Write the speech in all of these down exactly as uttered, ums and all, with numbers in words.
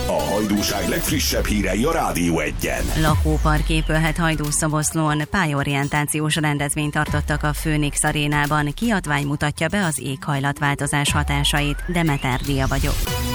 A hajdúság legfrissebb hírei a Rádió Egyen. Lakópark épülhet Hajdú-Szoboszlón. Pályorientációs rendezvényt tartottak a Phoenix Arénában. Kiadvány mutatja be az éghajlatváltozás hatásait. Demeter Dia vagyok.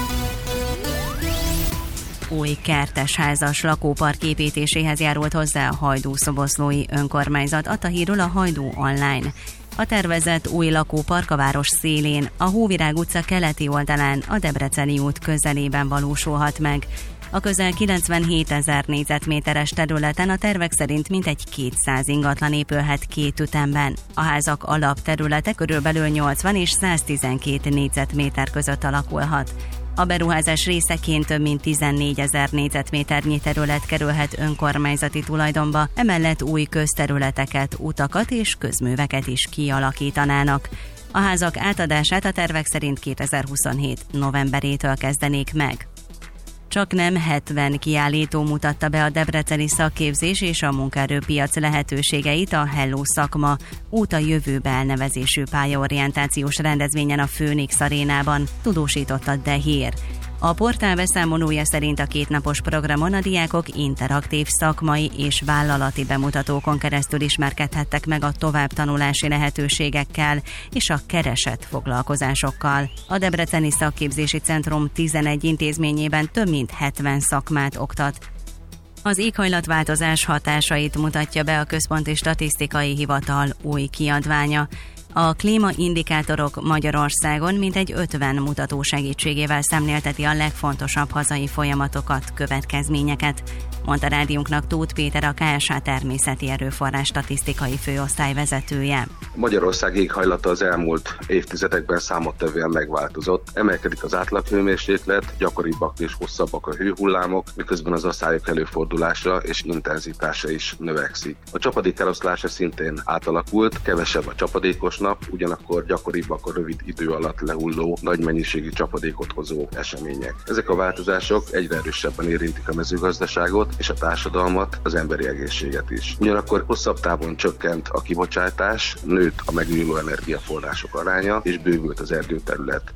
Új kertesházas lakópark építéséhez járult hozzá a Hajdú-Szoboszlói önkormányzat, adta hírül a Hajdú Online. A tervezett új lakópark a város szélén, a Hóvirág utca keleti oldalán, a Debreceni út közelében valósulhat meg. A közel kilencvenhétezer négyzetméteres területen a tervek szerint mintegy kétszáz ingatlan épülhet két ütemben. A házak alapterülete körülbelül nyolcvan és száztizenkét négyzetméter között alakulhat. A beruházás részeként több mint tizennégyezer négyzetméternyi terület kerülhet önkormányzati tulajdonba, emellett új közterületeket, utakat és közműveket is kialakítanának. A házak átadását a tervek szerint kétezer-huszonhét novemberétől kezdenék meg. Csaknem hetven kiállító mutatta be a debreceni szakképzés és a munkaerőpiac lehetőségeit a Hello Szakma út a jövőbe elnevezésű pályaorientációs rendezvényen a Phoenix Arénában, tudósított a De Hír. A portál beszámolója szerint a kétnapos programon a diákok interaktív szakmai és vállalati bemutatókon keresztül ismerkedhettek meg a továbbtanulási lehetőségekkel és a keresett foglalkozásokkal. A Debreceni Szakképzési Centrum tizenegy intézményében több mint hetven szakmát oktat. Az éghajlatváltozás hatásait mutatja be a Központi Statisztikai Hivatal új kiadványa. A klímaindikátorok Magyarországon mintegy ötven mutató segítségével szemlélteti a legfontosabb hazai folyamatokat, következményeket, mondta rádiónknak Tóth Péter, a ká es há természeti erőforrás statisztikai főosztály vezetője. Magyarország éghajlata az elmúlt évtizedekben számottevően megváltozott. Emelkedik az átlaghőmérséklet, gyakoribbak és hosszabbak a hőhullámok, miközben az asszályok előfordulása és intenzitása is növekszik. A csapadék eloszlása szintén átalakult, kevesebb a csapadékos nap, ugyanakkor gyakoribbak a rövid idő alatt lehulló, nagy mennyiségű csapadékot hozó események. Ezek a változások egyre erősebben érintik a mezőgazdaságot és a társadalmat, az emberi egészséget is. Ugyanakkor hosszabb távon csökkent a kibocsátás, nőtt a megújuló energiaforrások aránya és bővült az erdőterület.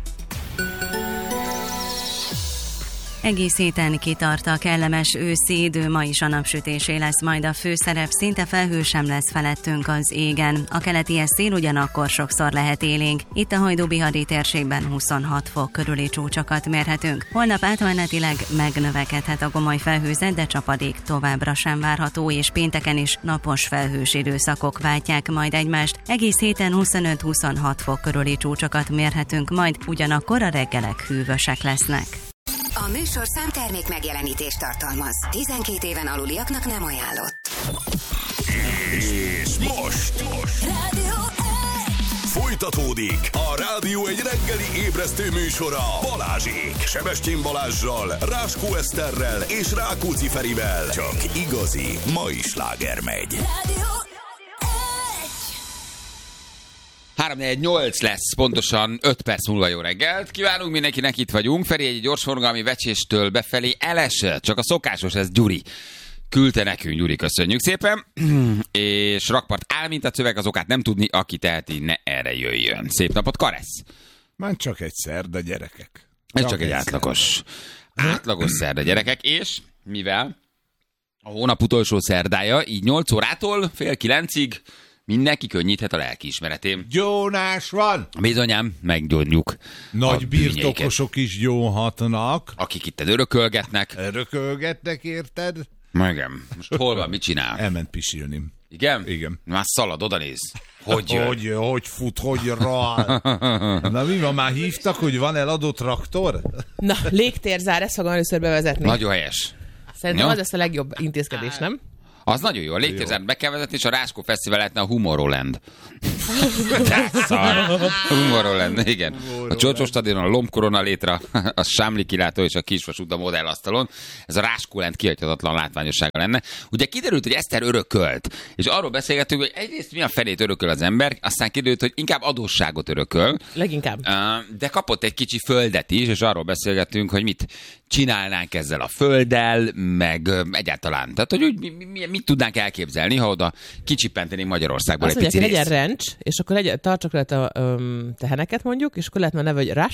Egész héten kitart a kellemes őszi idő, ma is a napsütésé lesz majd a főszerep, szinte felhő sem lesz felettünk az égen. A keleti szél ugyanakkor sokszor lehet élénk. Itt a Hajdú-Bihari térségben huszonhat fok körüli csúcsokat mérhetünk. Holnap átmenetileg megnövekedhet a gomoly felhőzet, de csapadék továbbra sem várható, és pénteken is napos felhős időszakok váltják majd egymást. Egész héten huszonöt-huszonhat fok körüli csúcsokat mérhetünk majd, ugyanakkor a reggelek hűvösek lesznek. A műsorszám termék megjelenítést tartalmaz. tizenkét éven aluliaknak nem ajánlott. És most, most. Rádió egy. Folytatódik a Rádió egy reggeli ébresztő műsora Balázsék. Sebestyén Balázssal, Ráskó Eszterrel és Rákóczi Ferivel. Csak igazi mai sláger megy. Rádió három négy nyolc lesz, pontosan öt perc múlva. Jó reggelt. Kívánunk mindenkinek, itt vagyunk. Feri egy gyorsforgalmi Vecséstől befelé elesett, csak a szokásos, ez Gyuri küldte nekünk. Gyuri, köszönjük szépen. És rakpart áll, mint a szöveg, az okát nem tudni, aki teheti, ne erre jöjjön. Szép napot, Karesz. Már csak egy szerda, gyerekek. Ez csak, csak egy átlagos, átlagos szerda, gyerekek, és mivel a hónap utolsó szerdája, így nyolc órától fél kilencig mindenki könnyíthet a lelkiismeretén. Gyónás van! Bizonyám, meggyónjuk. Nagy birtokosok is gyónhatnak. Akik itt örökölgetnek. Örökölgetnek, érted? Igen. Most hol van, mit csinál? Elment pisilni. Igen? Igen. Már szalad, oda néz. Hogy jön? Hogy, hogy fut, hogy rál. Na mi van, már hívtak, hogy van eladott traktor? Na, légtérzár, ezt fogom először bevezetni. Nagyon helyes. Szerintem az lesz a legjobb intézkedés, nem? Az nagyon jó. A légtérzárt be kell vezetni, és a Ráskó Fesztivál lehetne a Humoroland. Humoroland, igen. A Csorcsos stadionon, a Lombkorona létre, a Sámli kilátó és a Kisvasút a modellasztalon. Ez a Ráskóland kihagyhatatlan látványossága lenne. Ugye kiderült, hogy Eszter örökölt, és arról beszélgetünk, hogy egyrészt mi a felét örököl az ember, aztán kiderült, hogy inkább adósságot örököl. Leginkább. De kapott egy kicsi földet is, és arról beszélgettünk, hogy mit csinálnánk ezzel a földdel, meg egyáltalán. Tehát, hogy úgy, mi, mi, mit tudnánk elképzelni, ha oda kicsipentenénk Magyarországból azt egy pici legyen részt. ranch, és akkor legyen, tartsak le a um, teheneket mondjuk, és akkor lehet már neve, hogy Rush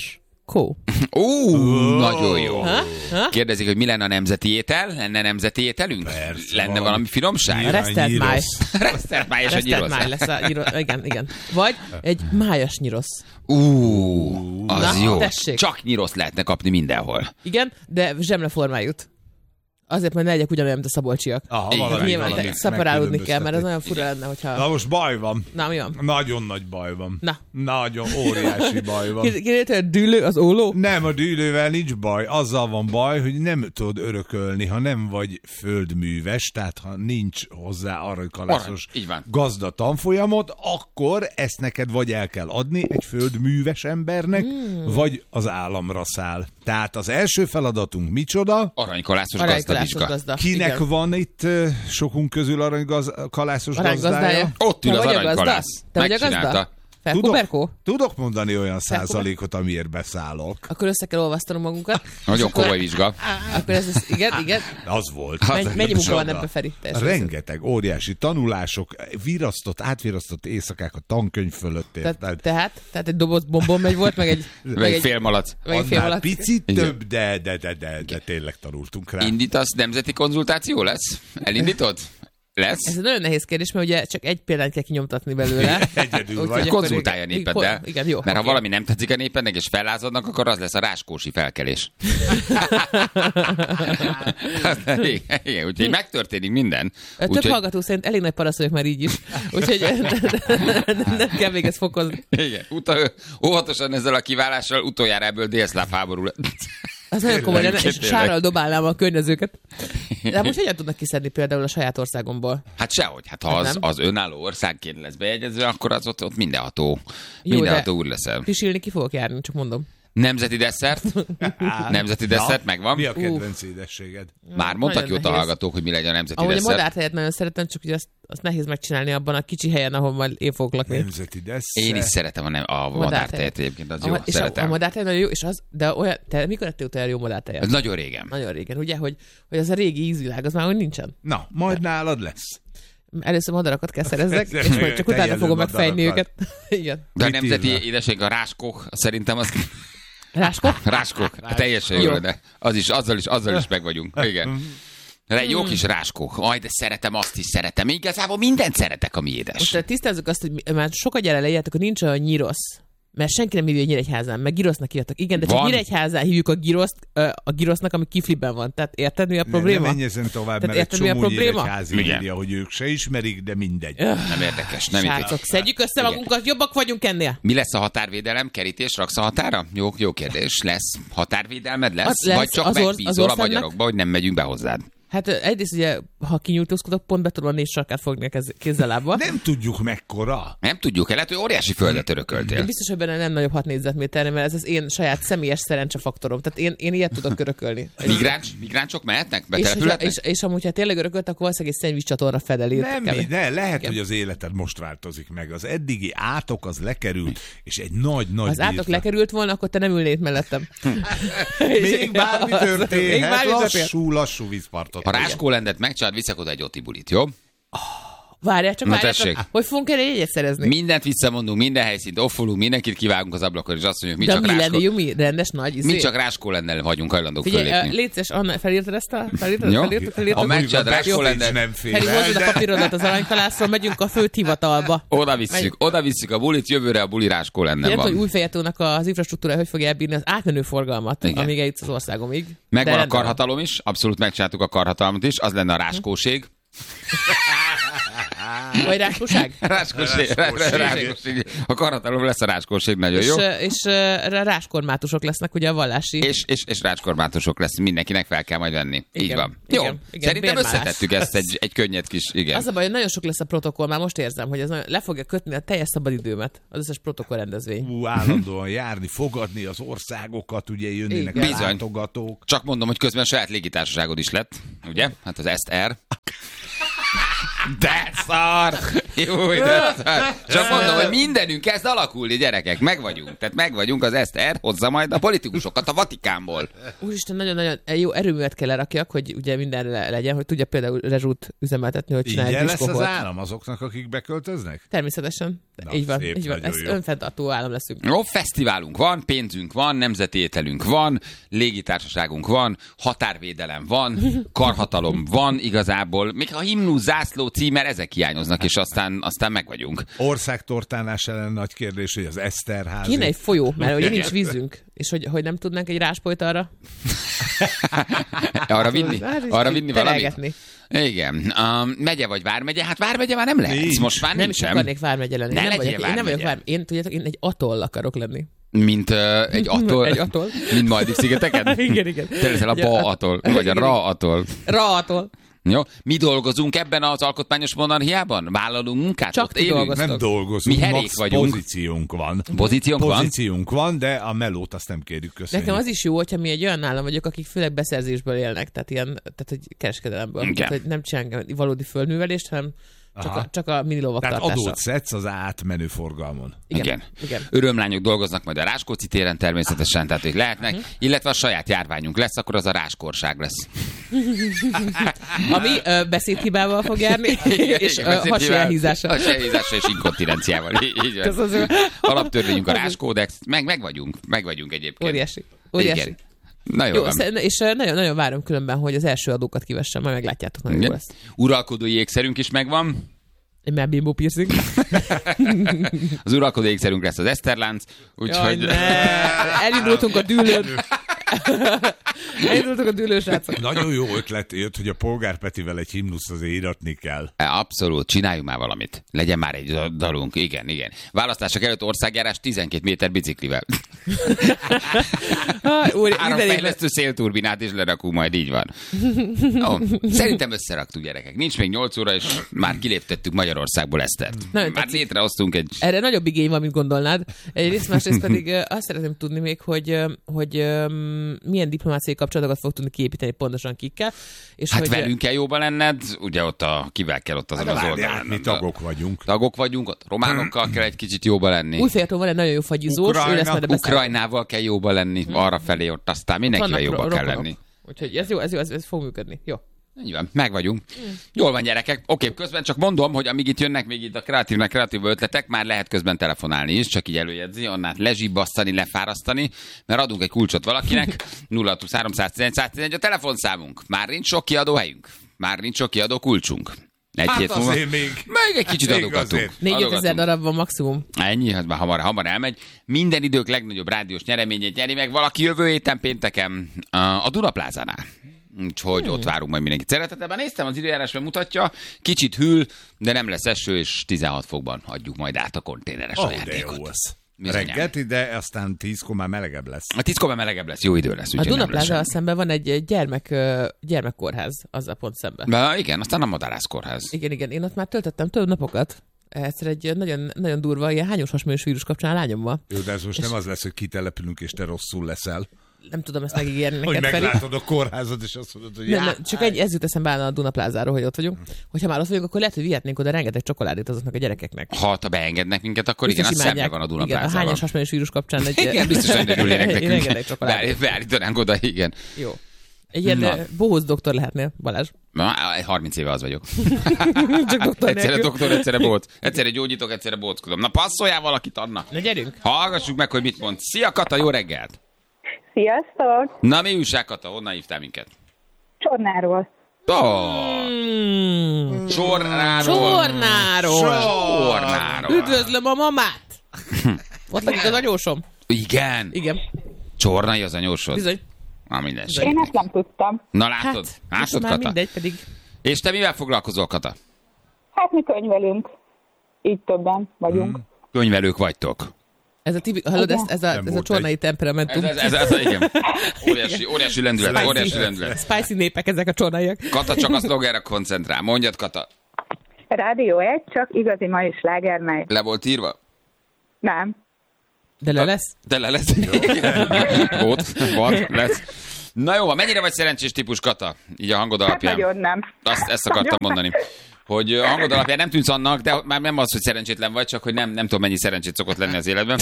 Kó. Ó, nagyon jó. Ha? Ha? Kérdezik, hogy mi lenne a nemzeti étel? Lenne nemzeti ételünk? Persze, lenne van. valami finomság? Nyilván Resztelt máj. nyirosz. Resztelt máj és a Resztelt nyirosz. máj lesz a nyirosz. Igen, igen. Vagy egy májas nyirosz. Ú, az Na, jó. tessék. Csak nyiroszt lehetne kapni mindenhol. Igen, de zsemleformájút. Azért, mert ne legyek ugyanolyan, mint a szabolcsiak. Aha, Igen, valami, Nyilván valami te szeparálódni kell, mert ez megkülönböztetni. nagyon fura lenne, hogyha... Na most baj van. Na, mi van? Nagyon nagy baj van. Na. Nagyon óriási baj van. Kérdezte, hogy a dűlő az óló? Nem, a dűlővel nincs baj. Azzal van baj, hogy nem tudod örökölni, ha nem vagy földműves, tehát ha nincs hozzá aranykalászos Arany, így van. gazda tanfolyamot, akkor ezt neked vagy el kell adni egy földműves embernek, Hmm. vagy az államra száll. Tehát az első feladatunk micsoda? Aranykalászos Aranykalászos gazdavizsga. gazda. Kinek Igen. van itt uh, sokunk közül aranykalászos Aránygazdája? gazdája? Ott ül Te az vagy a gazda? aranykalász. Te vagy a Megcsinálta. gazda? Felkuperkó? tudok mondani olyan százalékot, amiért beszállok. Akkor össze kell olvasztanom magunkat. Nagyon És akkor- komoly vizsga. Akkor ez, ez igen, igen. Az volt. Menj, mennyi munka van Csoda. ebbe, Feri? Teljesen Rengeteg óriási tanulások, virasztott, átvirasztott éjszakák a tankönyv fölött. Tehát, érted? tehát, tehát egy doboz bombon megy volt, meg egy, Meg egy félmalac. meg egy fél Annál alatt. picit Igen. több, de, de, de, de, de tényleg tanultunk rá. Indítasz, nemzeti konzultáció lesz? Elindítod? Lesz? Ez egy nagyon nehéz kérdés, mert ugye csak egy példát kell kinyomtatni belőle. Egyedül Úgyhogy vagy. akkor Konzultálja a igen, népeddel. Igen, jó. Mert ha oké. valami nem tetszik a népednek, és fellázadnak, akkor az lesz a ráskósi felkelés. igen, igen, úgyhogy megtörténik minden. Több Úgyhogy, hallgató szerint elég nagy parasz vagyok már így is. Úgyhogy nem kell még ezt fokozni. igen, uta, óvatosan ezzel a kiválással utoljára ebből délszláv háború lett. Az nagyon komoly lenne, és Tényleg. sárral dobálnám a környezőket. De most hogyan tudnak kiszedni például a saját országomból? Hát sehogy, hát ha Hát az, nem. az önálló országként lesz bejegyezve, akkor az ott, ott mindenható, Jó, mindenható de- úr leszel. Pisilni ki fogok járni, csak mondom. Nemzeti desszert? Nemzeti desszert megvan? Mi a kedvenc édességed? Már mondtak Nagyon jót a nehéz. hallgatók, hogy mi legyen a nemzeti Ahogy a desszert. madártejet nagyon szeretem, csak ugye azt, azt nehéz megcsinálni abban a kicsi helyen, ahol majd én fogok lakni. Nemzeti desszert. Én is szeretem a, nem, a madártejet egyébként, az jó, A, és a, a szeretem. madártej nagyon jó, és az, de olyan, te mikor ettél utoljára jó madártejet? Ez nagyon régen. Nagyon régen, ugye, hogy, hogy az a régi ízvilág, az már hogy nincsen. Na, majd nálad lesz. Először madarakat kell szerezzek, Ez- és majd csak utána teljesen fogom megfejni madarakat. őket. Igen. De a Mit nemzeti írnak? édesség a ráskok, szerintem az... Ráskok? Ráskok, teljesen jó, Jó. de az is, azzal is, azzal is meg vagyunk. Igen. De egy jó kis ráskok. Aj, de szeretem, azt is szeretem. Igazából mindent szeretek, ami édes. Most uh, tisztázzuk azt, hogy mi- már sokat gyere leírjátok, hogy nincs olyan nyirosz. Mert senki nem hívja Nyíregyházán, meg girosznak hívjátok. Igen, de csak Van. Nyíregyházán hívjuk a giroszt, ö, a girosznak, ami kifliben van. Tehát érted, mi a Ne, probléma? ne menj ezen tovább, Tehát mert egy érted, mi a csomó probléma? nyíregyházi Igen. írja, hogy ők se ismerik, de mindegy. Nem érdekes, nem Srácok, érdekes. szedjük össze Igen. magunkat, jobbak vagyunk ennél. Mi lesz a határvédelem? Kerítés, raksz a határa? Jó, jó kérdés. Lesz határvédelmed? Lesz? Az lesz, Vagy csak az orsz- megbízol az a országnak? magyarokba, hogy nem megyünk be hozzád? Hát ö, egyrészt ugye, ha kinyújtózkodok, pont be tudom a négy sarkát fogni a kez- kézzel lábba. Nem tudjuk mekkora. Nem tudjuk el, lehet, hogy óriási földet Én örököltél. biztos, hogy benne nem nagyobb hat négyzetméterre, mert ez az én saját személyes szerencsefaktorom. Tehát én, én ilyet tudok örökölni. Migráns, migránsok mehetnek? És, és, Betelepülhetnek? és, és amúgy, ha tényleg örökölt, akkor valószínűleg egy szennyvízcsatorna fedelét Nem, kell. mi, ne, lehet, Igen. hogy az életed most változik meg. Az eddigi átok az lekerült, és egy nagy-nagy Ha az átok birtok. lekerült volna, akkor te nem ülnél itt mellettem. Még bármi Még történhet, bármi történhet. lassú, lassú vízpartot. Ha ráskólendet megcsinálod, viszek oda egy otibulit, jó? Várjál csak, Na várjál tessék. csak, hogy fogunk erre jegyet szerezni? Mindent visszamondunk, minden helyszínt offolunk, mindenkit kivágunk az ablakon, és azt mondjuk, mi De csak mi ráskó... lenni, mi rendes nagy izé? Mi csak ráskólennel vagyunk hajlandók Figyelj, fölépni. uh, légy szíves, Anna, felírtad ezt a... Felírtad, Jó. felírtad, felírtad? Ha megcsinálod Újra ráskólendet, backstage nem fél Feri, el, hozod a de- papírodat az aranykalászról, megyünk a fő hivatalba. oda visszük, oda visszük a bulit, jövőre a buli ráskólennel Nem tudom, hogy van. Újfejetónak az infrastruktúra hogy fogja elbírni az átmenő forgalmat, Igen. amíg eljutsz az országomig. Megvan De a rendben. karhatalom is, abszolút megcsináltuk a karhatalmat is, az lenne a ráskóség. Vagy ráskóság? Ráskóség, Ráskóség. ráskóség. A karhatalom lesz a ráskóség, nagyon És, jó. ö, és ö, ráskormátusok lesznek ugye a vallási. És, és, és rácskormátusok lesz, mindenkinek fel kell majd venni. Így Igen, van. igen, Jó, igen, szerintem bérmálás. összetettük ezt egy, egy könnyed kis, igen. Az a baj, hogy nagyon sok lesz a protokoll, már most érzem, hogy ez nagyon, le fogja kötni a teljes szabadidőmet, az összes protokoll rendezvény. Ú, állandóan járni, fogadni az országokat, ugye jönnének Igen. a Bizony. látogatók. Csak mondom, hogy közben saját légitársaságod is lett, ugye? Hát az Est Air. De szar! Jó, de csak mondom, hogy mindenünk kezd alakulni, gyerekek. Meg vagyunk. Tehát meg vagyunk, az Eszter hozza majd a politikusokat a Vatikánból. Úristen, nagyon-nagyon jó erőművet kell lerakjak, hogy ugye mindenre legyen, hogy tudja például rezsút üzemeltetni, hogy csinálj Ingyen lesz diszkóhot. az állam azoknak, akik beköltöznek? Természetesen. Na, így van, szép, így van. nagyon Ez jó. önfenntartó állam leszünk. Jó, fesztiválunk van, pénzünk van, nemzeti ételünk van, légitársaságunk van, határvédelem van, karhatalom van igazából. Még a himnusz, zászló, címer, ezek hiányoznak, és aztán, aztán meg vagyunk. Országtortánás ellen nagy kérdés, hogy az Eszterházi. Kéne egy folyó, mert ugye nincs vízünk, és hogy, hogy nem tudnánk egy ráspolyt arra? Arra vinni? Hát, és Arra vinni valamit? terelgetni. Igen. Um, megye vagy vármegye? Hát vármegye már nem lehet. Nincs. Most már Nem nincs is akarnék vármegye lenni. Ne Nem legyél vagyok, én nem vagyok vármegye. vár. Én, tudjátok, én egy atoll akarok lenni. Mint uh, egy atoll? Egy atoll. Mint Maldiv-szigeteken? Igen, igen. Te leszel a Ja, Ba atoll, vagy a igen, Ra atoll. Ra atoll. Jó? Mi dolgozunk ebben az alkotmányos monarchiában? Vállalunk munkát? Csak Ott ti élünk? dolgoztok. Nem dolgozunk, Mi herék max vagyunk. pozíciónk van. Pozíciónk van? Pozíciónk van, de a melót azt nem kérjük, köszönjük. Nekem az is jó, hogyha mi egy olyan állam vagyok, akik főleg beszerzésből élnek, tehát ilyen, tehát hogy kereskedelemből. Igen. Tehát, hogy nem csinálunk valódi földművelést, hanem csak a, csak a mini lovak Tehát tartása. adót szedsz az átmenő forgalmon. Igen. Igen. Igen. Örömlányok dolgoznak majd a Ráskóczi téren természetesen, tehát ők lehetnek, Mhm. illetve a saját járványunk lesz, akkor az a ráskorság lesz. Ami ö, beszédhibával fog járni, és ö, hasélhízással. Hasélhízással és inkontinenciával. Így, így van. Köszönöm. Alaptörvényünk a ráskódex, meg, meg vagyunk, meg vagyunk egyébként. Óriási. Óriási. Igen. Na jó, Jó, van. sze- és ö, nagyon, nagyon várom különben, hogy az első adókat kivessem, majd meglátjátok, nagyon jó Igen. lesz. Uralkodói ékszerünk is megvan. Egy már bimbo piercing. Az uralkodói ékszerünk lesz az Eszterlánc, Jaj, úgyhogy... ne. Elindultunk a dűlőn. Elindultunk a dűlőn, srácok. Nagyon jó ötlet jött, hogy a Polgár Petivel egy himnuszt azért íratni kell. Abszolút, csináljunk már valamit. Legyen már egy dalunk, igen, igen. Választások előtt országjárás tizenkét méter biciklivel. Ah, úr, Három minden évben- fejlesztő szélturbinát is lerakunk, majd így van. Ó, szerintem összeraktuk, gyerekek. Nincs még nyolc óra, és már kiléptettük Magyarországból Esztert. Nagyon Már tetszik. létrehoztunk egy... Erre nagyobb igény van, mint gondolnád. Egyrészt, másrészt pedig ö, azt szeretném tudni még, hogy, ö, hogy ö, milyen diplomáciai kapcsolatokat fog tudni kiépíteni pontosan kikkel. És Hát hogy, velünk kell jóba lenned, ugye ott a, kivel kell ott azon Hát az várjál, oldalon. mi tagok vagyunk. Tagok vagyunk, ott románokkal kell egy kicsit jóba lenni. Újféltől van egy nagyon jó fagyizós, Ukrajna, ő lesz majd a beszálló. Ukrajnával kell jóba lenni, arra felé ott aztán mindenkivel Vannak jóba ro- kell rokonok. lenni. Úgyhogy ez jó, ez jó, ez, ez fog működni. Jó. Így van, meg vagyunk. Jól van, gyerekek. Oké, közben csak mondom, hogy amíg itt jönnek még itt a kreatívnek kreatív ötletek, már lehet közben telefonálni is, csak így előjegyzi, onnát lezsibbasztani, lefárasztani, mert adunk egy kulcsot valakinek. nulla hat három egy egy egy egy a telefonszámunk. Már nincs sok kiadó helyünk. Már nincs sok kiadó kulcsunk. Egy Hát hét múlva. azért még. Még egy kicsit Még adogatunk. azért. négy-öt ezer Adogatunk. darab van maximum. Ennyi, hát már hamar, hamar elmegy. Minden idők legnagyobb rádiós nyereményét nyeri meg valaki jövő héten pénteken a a Dunaplázánál. Úgyhogy hmm. ott várunk majd mindenkit szeretetben. Néztem, az időjárásban mutatja, kicsit hűl, de nem lesz eső, és tizenhat fokban adjuk majd át a konténeres Ó, de ajándékot. jó az. Bizonyám. Reggelt, de aztán tízkor már melegebb lesz. A tízkor melegebb lesz, jó idő lesz. A úgyhogy nem lesz Dunaplázával semmi. szemben van egy gyermek, ö, gyermekkórház, azzal pont szemben. Na, igen, aztán a Madarászkórház. Igen, igen, én ott már töltöttem több napokat. Egyszer egy nagyon, nagyon durva, ilyen hányos hasmenős vírus kapcsán a lányommal. Jó, de ez most nem az lesz, hogy kitelepülünk, és te rosszul leszel. Nem tudom ezt megígérni Hogy neked, Feri. meglátod a kórházat, és azt mondod, hogy Nem, já, nem, csak egy, ez jut eszembe a Dunaplázáról, hogy ott vagyunk. Hogyha már ott vagyunk, akkor lehet, hogy vihetnénk oda rengeteg csokoládét azoknak a gyerekeknek. Ha te beengednek minket, akkor igen, az Biztos szembe imádják. van a Igen, a Dunaplázával. hányos hasmenős vírus kapcsán egy... Igen, biztos, hogy örülnének nekünk. Rengeteg csokoládét. Beáll- Beállítanánk oda, igen. Jó. Egy ilyen Na. ö, bohóc doktor lehetnél, Balázs. Na, harminc éve az vagyok. Csak doktor Egyszerre nélkül. doktor, egyszerre bóc. Egyszerre gyógyítok, egyszerre bóckodom. Na passzoljál valakit, Anna. Na gyerünk. Hallgassuk meg, hogy mit mond. Szia, Kata, jó reggelt! Sziasztok! Na, mi újság, Kata? Honnan hívtál minket? Csornáról. Oh, Mm. Csornáról. Csornáról. Csornáról. Üdvözlöm a mamát. Ott lakik az anyósom. Igen. Igen, Csornai az anyósod? bizony. Na, minden Én sem. ezt nem tudtam. Na, látod? Hát, most Látod, már Kata? mindegy, pedig És te mivel foglalkozol, Kata? Hát mi könyvelünk. Így többen vagyunk. Hmm. Könyvelők vagytok. ez a tipi, hallod, ez, ez a, Nem ez a volt csornai egy. temperamentum. Ez, ez, ez, ez, igen. Óriási, óriási lendület, Spicy. óriási lendület. Spicy népek ezek a csornaiak. Kata csak a szlogerre koncentrál. Mondjad, Kata. Rádió egy, csak igazi mai sláger megy. Le volt írva? Nem. De le lesz? De le lesz. Volt, van, lesz. Na jó, mennyire vagy szerencsés típus, Kata? Így a hangod Hát alapján. nagyon nem. Azt, ezt akartam mondani. hogy a hangod alapján nem tűnsz annak, de már nem az, hogy szerencsétlen vagy, csak hogy nem, nem tudom, mennyi szerencsét szokott lenni az életben.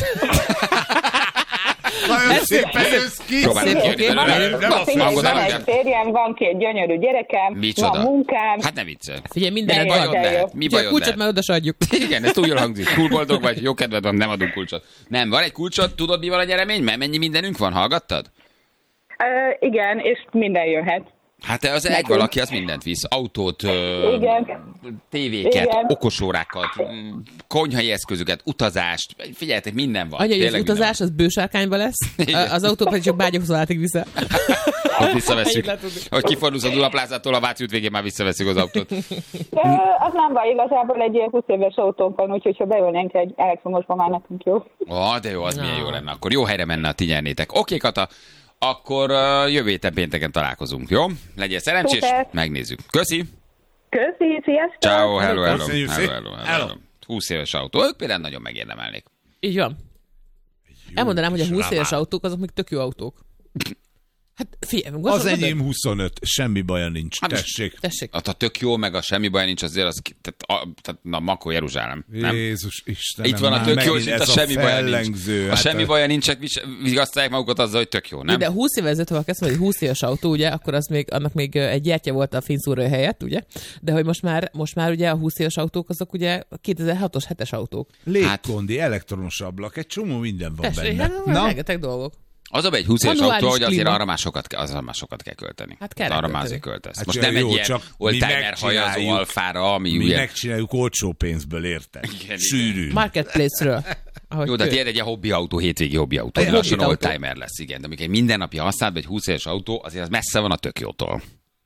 Nagyon szépen jössz ki. Próbálom kijönni belőle. Nem azt Hangod Van alapján. egy férjem, van két gyönyörű gyerekem, Micsoda? van munkám. Hát ne viccelj. Figyelj, Mi mindened bajod van. lehet? Mi Úgyhogy a bajod kulcsot lehet? már oda se adjuk. Igen, ez túl jól hangzik. Túl boldog vagy, jó kedved van, nem adunk kulcsot. Nem, van egy kulcsot, tudod mi van a gyereményben? Mennyi mindenünk van, hallgattad? Uh, igen, és minden jöhet. Hát az egy Nekünk. valaki, az mindent visz. Autót, ö, Igen. tévéket, Igen. okosórákat, m, konyhai eszközöket, utazást. Figyeljetek, minden van. Anya, hogy az Tényleg minden utazás, az bősárkányba lesz, Igen. az autó pedig csak Bágyogszoláltig vissza. van. Ott visszavesszük. Ennyit lehet tudni. Hogy kifordulsz a Dunaplázától, a Váci út végén már visszavesszük az autót. Uh, az nem baj, igazából egy ilyen húsz éves autónk van, úgyhogy ha beülnénk egy elektromosba, már nekünk jó. Ó, de jó, az milyen jó lenne. Akkor jó helyre menne, a ti nyernétek. Oké, Kata, akkor uh, jövő héten pénteken találkozunk, jó? Legyél szerencsés, Szuper. megnézzük. Köszi! Köszi, sziasztok! Ciao, hello, hello, Köszönjük hello, szépen. hello, hello, Hello. hello. húsz éves autó, ők például nagyon megérdemelnék. Így van. Elmondanám, hogy a kis húsz éves ramán. autók, azok még tök jó autók. Hát figyelj, Az gondolod, enyém huszonöt, semmi baja nincs. Hát most- Tessék. Tessék. Hát a tök jó, meg a semmi baj nincs, azért az, ki- tehát, a, tehát na, Makó Jeruzsálem, nem? Jézus Istenem. Itt van a már tök jó, megint és itt a ez semmi baja nincs. fellengző, A hát semmi baja nincs, vigasztalják magukat azzal, hogy tök jó, nem? De húsz évvel ezelőtt, ha azt mondod, hogy húsz éves autó, ugye, akkor az még, annak még egy gyertya volt a fényszórója helyett, ugye? De hogy most már, most már ugye a húsz éves autók, azok ugye a kétezer-hatos hetes autók. Légkondi, elektromos ablak, egy csomó minden van Tessék, benne. hát Na, rengeteg dolgok. Az a egy húsz éves Manuális autó, hogy azért klíma. arra már sokat, kell- azra már sokat kell költeni. Hát kell arra már költeni. azért költesz. Hát Most jó, nem egy jó, ilyen csak oldtimer mi hajazó megcsináljuk. alfára, ami mi ugye... megcsináljuk olcsó pénzből, érted? Igen, Sűrűn. Marketplace-ről. Ahogy Jó, de kő. tiéd egy ilyen hobbi autó, hétvégi hobbi autó. Egy Lassan hobbi autó. oldtimer lesz, igen. De amikor egy mindennapi használatban egy húsz éves autó, azért az messze van a tök jótól.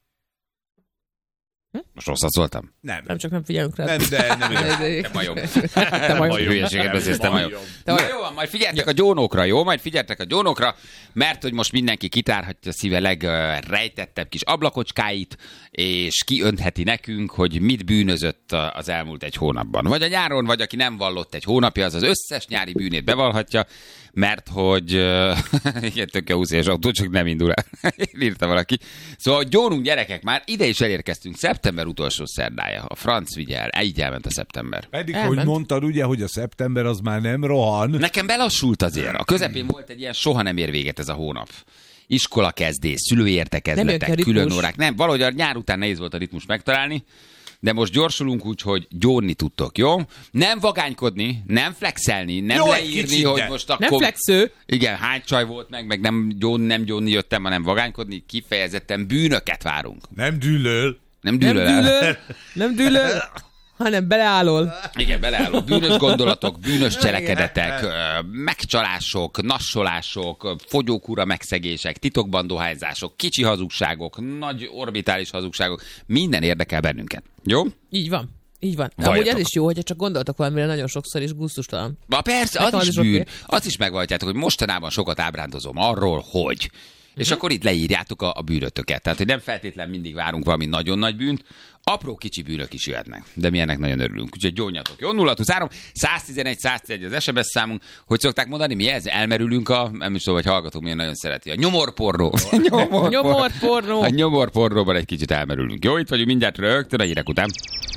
Most rosszat szóltam? Nem. Nem csak nem figyelünk rá. Nem, de nem igaz. Te majom. Te majom. Hülyeséget beszélsz, te majom. Te Na majom. jó, van, majd figyeltek a gyónókra, jó? Majd figyeltek a gyónókra, mert hogy most mindenki kitárhatja a szíve legrejtettebb kis ablakocskáit, és kiöntheti nekünk, hogy mit bűnözött az elmúlt egy hónapban. Vagy a nyáron, vagy aki nem vallott egy hónapja, az az összes nyári bűnét bevallhatja, mert hogy uh, igen, tök a húsz éves autó, csak nem indul el. Írta valaki. Szóval gyónunk gyerekek, már ide is elérkeztünk. Szeptember utolsó szerdája. A franc vigye el. Így elment a szeptember. Pedig, Elment. hogy mondtad, ugye, hogy a szeptember az már nem rohan. Nekem belassult azért. A közepén volt egy ilyen soha nem ér véget ez a hónap. Iskola kezdés, szülői Nem jön értekezletek, ki a ritmus. külön órák. Nem, valahogy a nyár után nehéz volt a ritmus megtalálni, de most gyorsulunk úgy, hogy gyónni tudtok, jó? Nem vagánykodni, nem flexelni, nem Jó, egy leírni, kicsit, hogy de. most Nem akkor... flexő. Igen, hány csaj volt meg, meg nem gyón, nem gyónni jöttem, hanem vagánykodni, kifejezetten bűnöket várunk. Nem dűlöl. Nem Nem dűlöl el. dűlöl, nem dűlöl, hanem beleállol. Igen, beleálló. Bűnös gondolatok, bűnös cselekedetek, ö, megcsalások, nassolások, fogyókúra megszegések, titokban dohányzások, kicsi hazugságok, nagy orbitális hazugságok, minden érdekel bennünket. Jó? Így van. Így van. Valljatok. Amúgy ez is jó, hogyha csak gondoltok valamire nagyon sokszor, és gusztustalan. Na persze, Nekem az az is is bűn. oké. Azt is megvalljátok, hogy mostanában sokat ábrándozom arról, hogy... És Mhm. akkor itt leírjátok a, a bűnötöket. Tehát, hogy nem feltétlen mindig várunk valami nagyon nagy bűnt, apró kicsi bűnök is jöhetnek. De mi ennek nagyon örülünk. Úgyhogy gyónjatok. Jó, nulla huszonhárom, száztizenegy, száztizenegy az es em es számunk. Hogy szokták mondani, mi ez? Elmerülünk a, nem is tudom, hogy hallgatók milyen nagyon szereti. A nyomorpornó. Nyomorpornó. Nyomorpornó. A nyomorpornóban egy kicsit elmerülünk. Jó, itt vagyunk mindjárt rögtön a hírek után.